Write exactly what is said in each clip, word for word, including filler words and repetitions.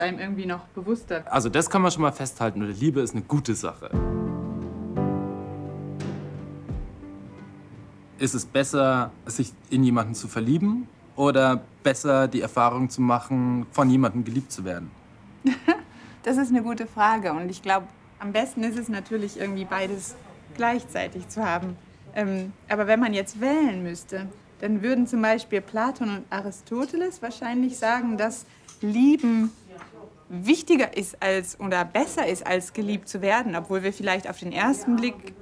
einem irgendwie noch bewusster. Also das kann man schon mal festhalten, oder Liebe ist eine gute Sache. Ist es besser, sich in jemanden zu verlieben oder besser die Erfahrung zu machen, von jemandem geliebt zu werden? Das ist eine gute Frage und ich glaube, am besten ist es natürlich irgendwie beides gleichzeitig zu haben. Ähm, aber wenn man jetzt wählen müsste, dann würden zum Beispiel Platon und Aristoteles wahrscheinlich sagen, dass Lieben wichtiger ist als oder besser ist, als geliebt zu werden, obwohl wir vielleicht auf den ersten Blick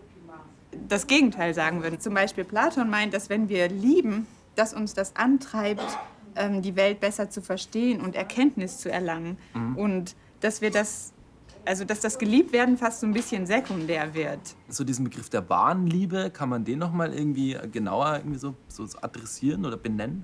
das Gegenteil sagen würden. Zum Beispiel Platon meint, dass wenn wir lieben, dass uns das antreibt, ähm, die Welt besser zu verstehen und Erkenntnis zu erlangen. Mhm. Und dass wir das, also dass das Geliebtwerden fast so ein bisschen sekundär wird. So diesen Begriff der wahren Liebe, kann man den noch mal irgendwie genauer irgendwie so, so adressieren oder benennen?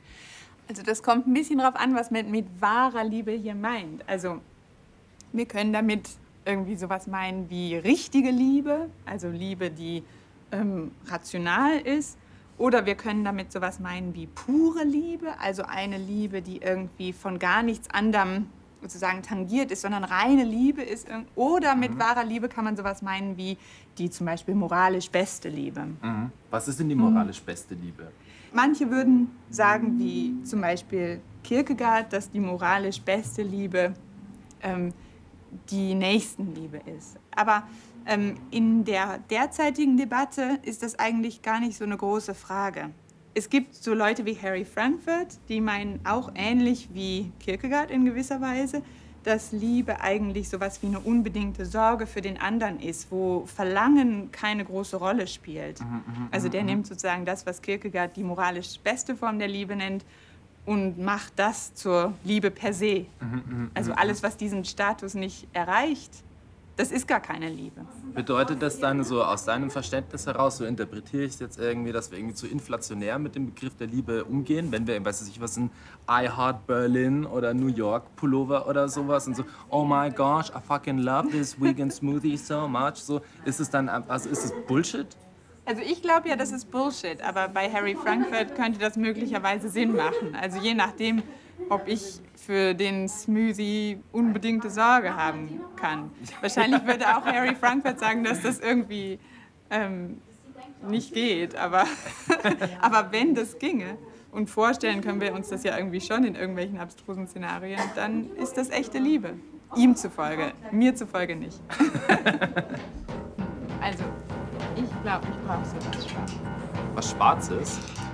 Also das kommt ein bisschen darauf an, was man mit wahrer Liebe hier meint. Also wir können damit irgendwie sowas meinen wie richtige Liebe, also Liebe, die ähm, rational ist. Oder wir können damit sowas meinen wie pure Liebe, also eine Liebe, die irgendwie von gar nichts anderem sozusagen tangiert ist, sondern reine Liebe ist. Oder mit mhm. wahrer Liebe kann man sowas meinen wie die zum Beispiel moralisch beste Liebe. Mhm. Was ist denn die moralisch beste Liebe? Manche würden sagen, wie zum Beispiel Kierkegaard, dass die moralisch beste Liebe ähm, die Nächstenliebe ist. Aber ähm, in der derzeitigen Debatte ist das eigentlich gar nicht so eine große Frage. Es gibt so Leute wie Harry Frankfurt, die meinen auch ähnlich wie Kierkegaard in gewisser Weise, dass Liebe eigentlich sowas wie eine unbedingte Sorge für den anderen ist, wo Verlangen keine große Rolle spielt. Mhm, also der nimmt sozusagen das, was Kierkegaard die moralisch beste Form der Liebe nennt, und macht das zur Liebe per se. Mhm, also alles, was diesen Status nicht erreicht, das ist gar keine Liebe. Bedeutet das dann so aus deinem Verständnis heraus, so interpretiere ich es jetzt irgendwie, dass wir irgendwie zu inflationär mit dem Begriff der Liebe umgehen, wenn wir, weiß ich was, ein I Heart Berlin oder New York Pullover oder sowas und so, oh my gosh, I fucking love this vegan smoothie so much, so, ist es dann, also ist es Bullshit? Also ich glaube ja, das ist Bullshit, aber bei Harry Frankfurt könnte das möglicherweise Sinn machen. Also je nachdem, ob ich für den Smoothie unbedingte Sorge haben kann. Wahrscheinlich würde auch Harry Frankfurt sagen, dass das irgendwie ähm, nicht geht. Aber, aber wenn das ginge, und vorstellen können wir uns das ja irgendwie schon in irgendwelchen abstrusen Szenarien, dann ist das echte Liebe. Ihm zufolge, mir zufolge nicht. Also, ich glaube, ich brauche so was Schwarzes. Was Schwarzes?